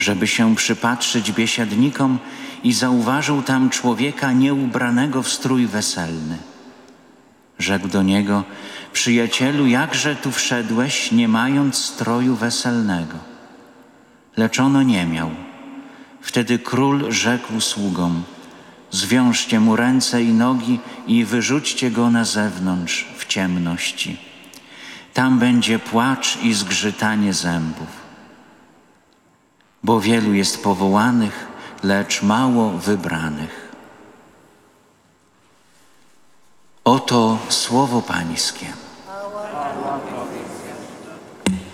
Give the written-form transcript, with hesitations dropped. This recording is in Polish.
żeby się przypatrzyć biesiadnikom i zauważył tam człowieka nieubranego w strój weselny. Rzekł do niego: przyjacielu, jakże tu wszedłeś, nie mając stroju weselnego? Lecz ono nie miał. Wtedy król rzekł sługom: zwiążcie mu ręce i nogi i wyrzućcie go na zewnątrz w ciemności. Tam będzie płacz i zgrzytanie zębów. Bo wielu jest powołanych, lecz mało wybranych. Oto słowo Pańskie.